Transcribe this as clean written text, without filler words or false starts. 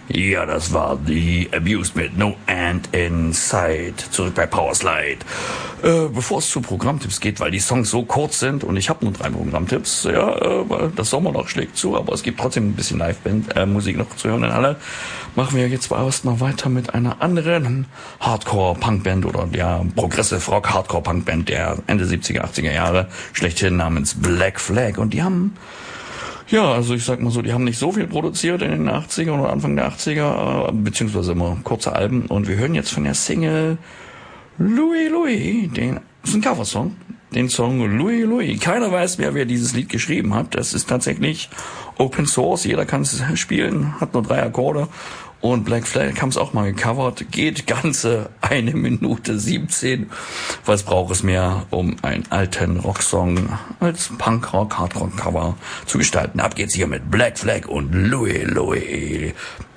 Ja, das war The Abused mit No End in Sight. Zurück bei Powerslide. Bevor es zu Programmtipps geht, weil die Songs so kurz sind und ich habe nur 3 Programmtipps, weil das Sommerloch schlägt zu, aber es gibt trotzdem ein bisschen Live-Band-Musik noch zu hören in alle, machen wir jetzt erst mal weiter mit einer anderen Hardcore-Punk-Band oder Progressive Rock Hardcore-Punk-Band der Ende 70er, 80er Jahre, schlechthin namens Black Flag. Und die haben also ich sag mal so, die haben nicht so viel produziert in den 80er oder Anfang der 80er, beziehungsweise immer kurze Alben. Und wir hören jetzt von der Single Louis Louis, das ist ein Coversong, den Song Louis Louis. Keiner weiß mehr, wer dieses Lied geschrieben hat. Das ist tatsächlich Open Source, jeder kann es spielen, hat nur 3 Akkorde. Und Black Flag haben es auch mal gecovert, geht ganze 1 Minute 17. Was braucht es mehr, um einen alten Rocksong als Punk-Rock, Hardrock-Cover zu gestalten? Ab geht's hier mit Black Flag und Louis Louis.